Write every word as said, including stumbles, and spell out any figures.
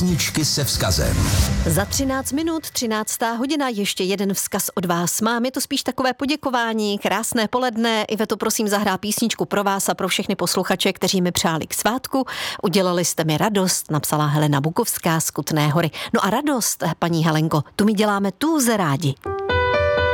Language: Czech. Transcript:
Písničky se vzkazem. Za třináct minut, třináctá hodina, ještě jeden vzkaz od vás mám. Je to spíš takové poděkování, krásné poledne. Iveto, prosím, zahrá písničku pro vás a pro všechny posluchače, kteří mi přáli k svátku. Udělali jste mi radost, napsala Helena Bukovská z Kutné Hory. No a radost, paní Helenko, tu mi děláme tůze rádi.